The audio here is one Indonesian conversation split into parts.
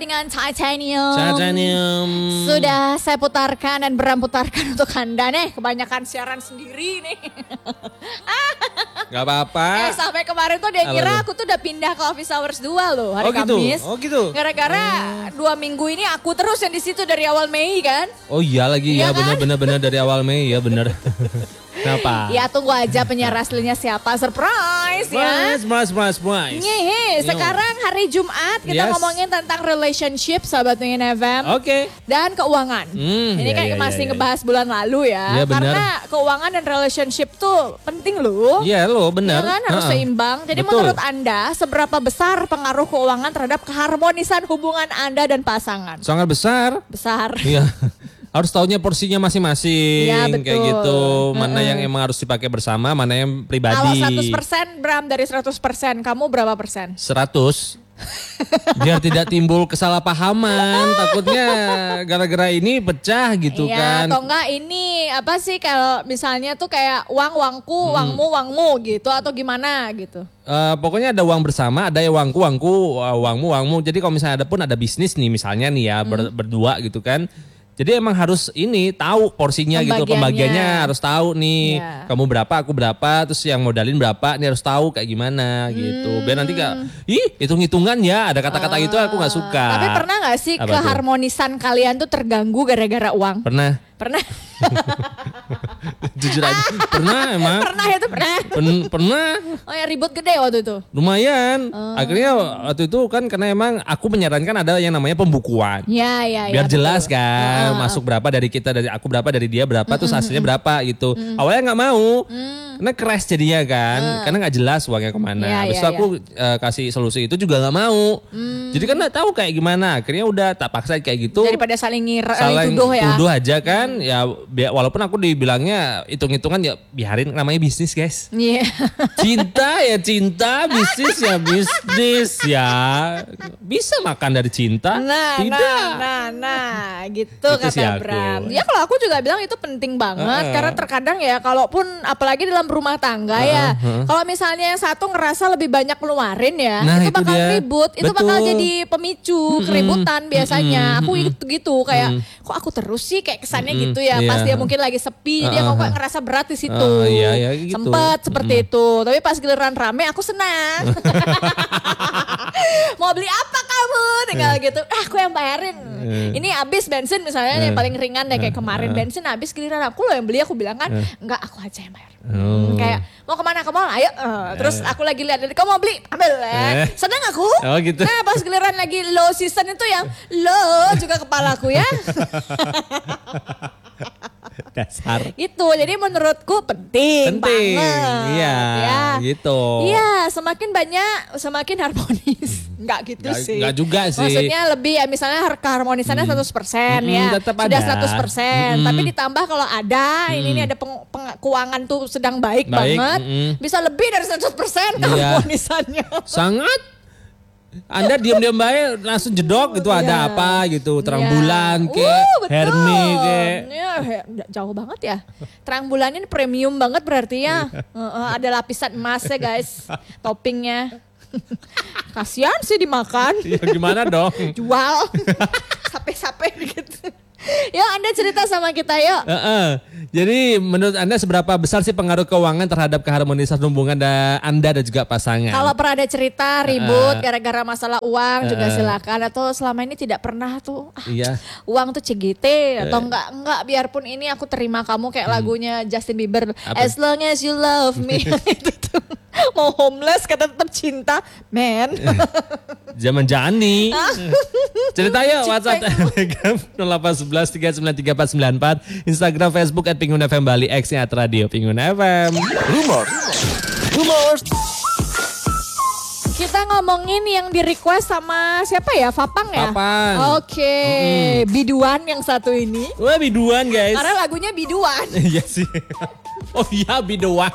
dengan Titanium. Titanium. Sudah saya putarkan dan putarkan untuk Anda nih. Kebanyakan siaran sendiri nih. Gak apa-apa. Sampai kemarin tuh dia kira aku tuh udah pindah ke Office Hours 2 loh hari Kamis. Oh gitu. Gara-gara 2 minggu ini aku terus yang di situ dari awal Mei kan. Oh iya lagi ya, kan? benar dari awal Mei ya benar. Kenapa? Ya tunggu aja penyiar aslinya siapa, surprise ya. Surprise. Nyehe, sekarang hari Jumat kita ngomongin tentang relationship sahabat Pengen FM. Oke. Dan keuangan. Ini kan masih ngebahas bulan lalu ya. Karena keuangan dan relationship tuh penting loh. Iya loh benar. Ya kan harus seimbang. Jadi menurut Anda seberapa besar pengaruh keuangan terhadap keharmonisan hubungan Anda dan pasangan? Sangat besar. Besar. Iya. Harus taunya porsinya masing-masing ya, betul. Kayak gitu. Mana yang emang harus dipakai bersama, mana yang pribadi. Kalau 100% Bram dari 100%, kamu berapa persen? 100. Biar tidak timbul kesalahpahaman. Takutnya gara-gara ini pecah gitu kan. Atau enggak ini apa sih kalau misalnya tuh kayak uangku, uangmu gitu atau gimana gitu. Pokoknya ada uang bersama, ada yang uangmu. Jadi kalau misalnya ada bisnis nih misalnya nih ya berdua gitu kan. Jadi emang harus ini tahu porsinya gitu, pembagiannya harus tahu nih. Kamu berapa, aku berapa, terus yang modalin berapa, nih harus tahu kayak gimana gitu. Biar nanti gak, hitung-hitungan ya, ada kata-kata gitu aku gak suka. Tapi pernah gak sih keharmonisan kalian tuh terganggu gara-gara uang? Pernah. Jujur aja, pernah emang. Pernah. Oh ya ribut gede waktu itu? Lumayan. Akhirnya waktu itu kan karena emang aku menyarankan ada yang namanya pembukuan. Iya. Biar jelas kan, masuk berapa dari kita, dari aku berapa, dari dia berapa, terus hasilnya berapa gitu. Awalnya nggak mau, karena crash jadinya kan, karena nggak jelas uangnya kemana. Habis itu aku kasih solusi itu juga nggak mau. Jadi kan nggak tahu kayak gimana. Akhirnya udah tak paksa kayak gitu. Daripada saling tuduh ya. Tuduh aja kan. Ya walaupun aku dibilangnya hitung-hitungan ya biarin, namanya bisnis guys. Iya. Cinta ya cinta, bisnis ya bisnis ya. Bisa makan dari cinta? Tidak. Nah, gitu kata Bram. Ya kalau aku juga bilang itu penting banget karena terkadang ya kalaupun apalagi dalam rumah tangga ya. Kalau misalnya yang satu ngerasa lebih banyak ngeluarin ya, itu bakal ribut, itu bakal jadi pemicu keributan biasanya. Aku gitu kayak kok aku terus sih kayak kesannya gitu ya. Pas dia mungkin lagi sepi, dia kok ngerasa berat di situ. Gitu. Sempet seperti itu. Tapi pas giliran rame aku senang. Mau beli apa kamu? Tinggal gitu. Aku yang bayarin. Ini habis bensin misalnya yang paling ringan deh kayak kemarin bensin habis, giliran aku loh yang beli. Aku bilang kan enggak, aku aja yang bayar. Kayak mau kemana ke mall? Ayo. Terus aku lagi lihat, kamu mau beli? Ambil. Senang aku. Oh gitu. Nah pas giliran lagi low season itu yang low juga kepalaku ya. Dasar. Gitu, jadi menurutku penting banget. Iya, gitu. Iya, semakin banyak semakin harmonis. Enggak gitu sih. Enggak juga sih. Maksudnya lebih ya misalnya keharmonisannya 100% ya. Tetap sudah ada. 100%. Tapi ditambah kalau ada ini ada keuangan tuh sedang baik banget. Bisa lebih dari 100% keharmonisannya. Sangat. Anda diam-diam baik langsung jedok gitu ada apa gitu, terang bulan Hermi jauh banget ya. Terang bulan ini premium banget berarti ya. Ada lapisan emasnya guys, toppingnya. Kasian sih dimakan. Ya gimana dong? Jual. Sape-sape gitu. Yuk Anda cerita sama kita yuk. Jadi menurut Anda seberapa besar sih pengaruh keuangan terhadap keharmonisan hubungan Anda dan juga pasangan? Kalau pernah ada cerita ribut gara-gara masalah uang juga silakan. Atau selama ini tidak pernah tuh uang tuh CGT atau enggak biarpun ini aku terima kamu kayak lagunya Justin Bieber. As long as you love me. Itu tuh mau homeless kata tetap cinta men. Zaman Jani. Cerita yuk WhatsApp Telegram 0811 393 494, Instagram Facebook @pingunfm Bali, X-nya @radio Pingun FM. Rumors. Kita ngomongin yang di request sama siapa ya? Fapang ya? Fapang. Oke. Biduan yang satu ini. Wah biduan guys. Karena lagunya Biduan. Iya sih. Oh iya biduan.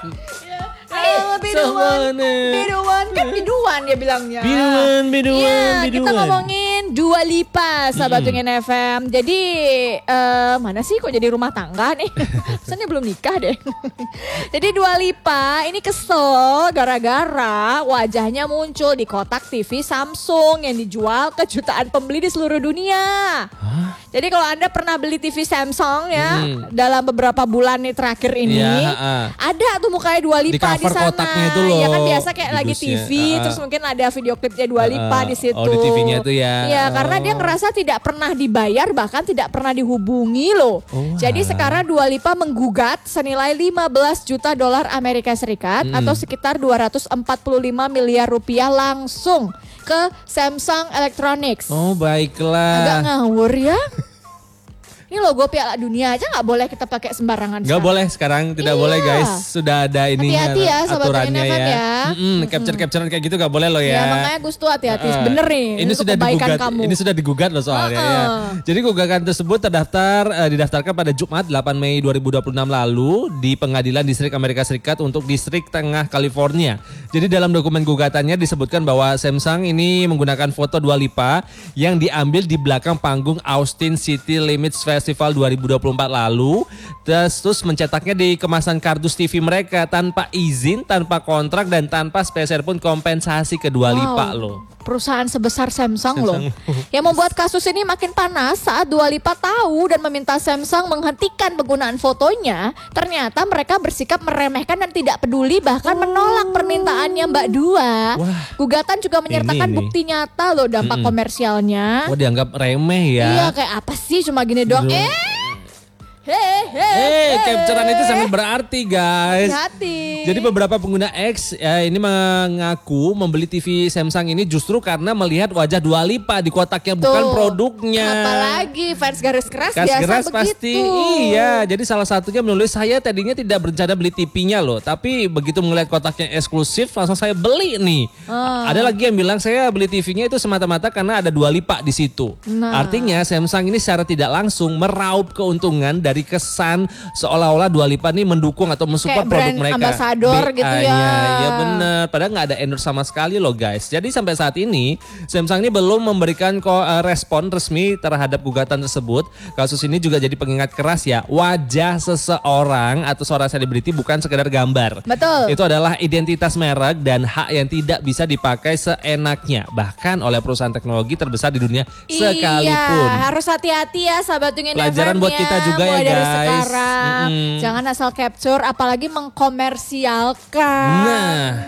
Biduan kan biduan dia bilangnya. Biduan. Iya, kita ngomongin Dua Lipa, sahabat Wingin FM. Jadi mana sih kok jadi rumah tangga nih? Pesannya belum nikah deh. Jadi Dua Lipa ini kesel gara-gara wajahnya muncul di kotak TV Samsung yang dijual ke jutaan pembeli di seluruh dunia. Jadi kalau Anda pernah beli TV Samsung ya dalam beberapa bulan nih terakhir ini, ada tuh mukanya Dua Lipa di sana. Kotaknya itu loh. Ya kan biasa kayak lagi TV, terus mungkin ada video klipnya Dua Lipa di situ. Oh, di TV-nya itu ya. Iya, karena dia ngerasa tidak pernah dibayar, bahkan tidak pernah dihubungi loh. Jadi sekarang Dua Lipa menggugat senilai 15 juta dolar Amerika Serikat atau sekitar 245 miliar rupiah langsung ke Samsung Electronics. Oh, baiklah. Agak ngawur ya. Ini logo Piala Dunia aja nggak boleh kita pakai sembarangan. Nggak boleh sekarang, tidak boleh guys. Sudah ada ini hati-hati ya, aturannya ya. Capture-capturean kayak gitu nggak boleh loh ya. Ya makanya Gus tuh hati-hati. Bener nih. Ini sudah digugat. Kamu. Ini sudah digugat loh soalnya ya. Jadi gugatan tersebut didaftarkan pada Jumat 8 Mei 2026 lalu di Pengadilan Distrik Amerika Serikat untuk Distrik Tengah California. Jadi dalam dokumen gugatannya disebutkan bahwa Samsung ini menggunakan foto Dua Lipa yang diambil di belakang panggung Austin City Limits Festival 2024 lalu, terus mencetaknya di kemasan kardus TV mereka tanpa izin, tanpa kontrak dan tanpa spesial pun kompensasi ke Dua Lipa loh. Perusahaan sebesar Samsung loh. Yang membuat kasus ini makin panas saat Dua Lipa tahu dan meminta Samsung menghentikan penggunaan fotonya. Ternyata mereka bersikap meremehkan dan tidak peduli, bahkan menolak permintaannya Mbak Dua. Gugatan juga menyertakan bukti nyata loh dampak komersialnya. Wah, dianggap remeh ya. Iya, kayak apa sih cuma gini doang. Capturean itu sangat berarti guys. Hati-hati. Jadi beberapa pengguna X ini mengaku membeli TV Samsung ini justru karena melihat wajah Dua Lipa di kotaknya, bukan produknya. Apalagi fans garis keras biasa keras begitu. Pasti. Iya, jadi salah satunya menulis, saya tadinya tidak berencana beli TV-nya loh, tapi begitu melihat kotaknya eksklusif langsung saya beli nih. Ada lagi yang bilang saya beli TV-nya itu semata-mata karena ada Dua Lipa di situ. Artinya Samsung ini secara tidak langsung meraup keuntungan dari kesan seolah-olah Dua Lipa nih mendukung atau mensupport produk mereka. Ambasador gitu ya. Ya benar. Padahal nggak ada endorse sama sekali loh guys. Jadi sampai saat ini Samsung ini belum memberikan respon resmi terhadap gugatan tersebut. Kasus ini juga jadi pengingat keras ya. Wajah seseorang atau seorang selebriti bukan sekedar gambar. Betul. Itu adalah identitas merek dan hak yang tidak bisa dipakai seenaknya. Bahkan oleh perusahaan teknologi terbesar di dunia sekalipun. Iya, harus hati-hati ya sahabat Wingin FM. Pelajaran buat kita juga ya dari guys. Sekarang. Jangan asal capture apalagi mengkomersialkan. Nah.